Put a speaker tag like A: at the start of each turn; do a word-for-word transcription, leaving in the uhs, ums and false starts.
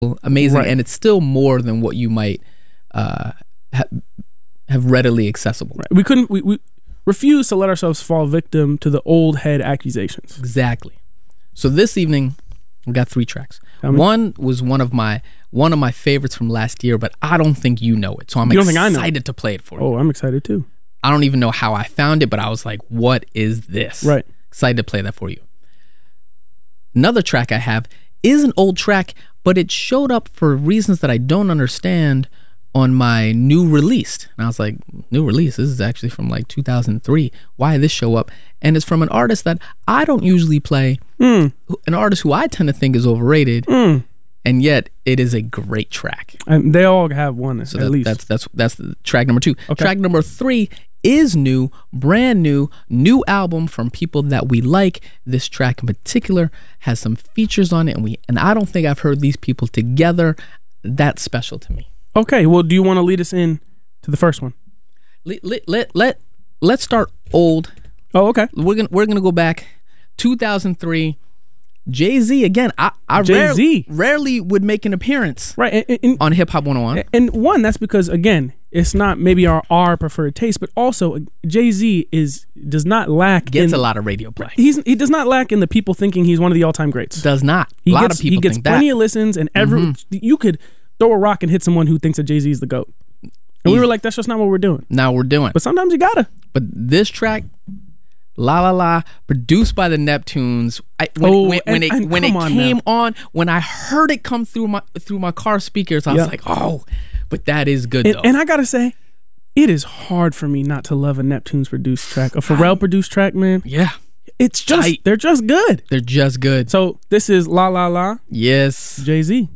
A: amazing,
B: Right.
A: and it's still more than what you might uh, ha- have readily accessible.
B: Right. We couldn't. We, we refused to let ourselves fall victim to the old head accusations.
A: Exactly. So this evening, we got three tracks.
B: Tell me.
A: One was one of my one of my favorites from last year, but I don't think you know it. So I'm
B: You don't think I know?
A: excited to play it for you.
B: Oh, I'm excited too.
A: I don't even know how I found it, but I was like, what is this?
B: Right.
A: Excited to play that for you. Another track I have is an old track, but it showed up for reasons that I don't understand on my new release. And I was like, new release? This is actually from like two thousand three. Why did this show up? And it's from an artist that I don't usually play,
B: Mm.
A: an artist who I tend to think is overrated,
B: Mm.
A: and yet it is a great track.
B: And they all have one
A: So
B: at
A: that,
B: least.
A: that's that's that's the track number two.
B: Okay.
A: Track number three is new, brand new, new album from people that we like. This track in particular has some features on it, and we and I don't think I've heard these people together. That's special to me.
B: Okay. Well, do you want to lead us in to the first one?
A: Let let let, let let's start old.
B: Oh, okay.
A: We're gonna we're gonna go back two thousand three. Jay-Z again. I I
B: Jay-Z.
A: rarely, rarely would make an appearance
B: Right. And, and,
A: on Hip Hop one oh one.
B: and one, that's because again, it's not maybe our, our preferred taste, but also Jay-Z is does not lack
A: Gets
B: in,
A: a lot of radio play.
B: He's he does not lack in the people thinking he's one of the all time greats.
A: Does not.
B: He
A: a lot
B: gets,
A: of people
B: he gets
A: think
B: plenty
A: that.
B: of listens, and every you could throw a rock and hit someone who thinks that Jay-Z is the GOAT. And we
A: Easy.
B: were like, that's just not what we're doing.
A: Now we're doing.
B: But sometimes you gotta.
A: But this track, La La La, produced by the Neptunes. I, when,
B: Oh,
A: when, when
B: and-
A: it
B: and
A: when it
B: come on
A: came
B: now.
A: on, when I heard it come through my through my car speakers, I
B: Yeah.
A: was like, oh, but that is good
B: And,
A: though.
B: and I gotta say, it is hard for me not to love a Neptunes produced track, a Pharrell produced track, man.
A: yeah,
B: It's just
A: Tight.
B: they're just good.
A: they're just good.
B: So this is La La La,
A: Yes,
B: Jay-Z.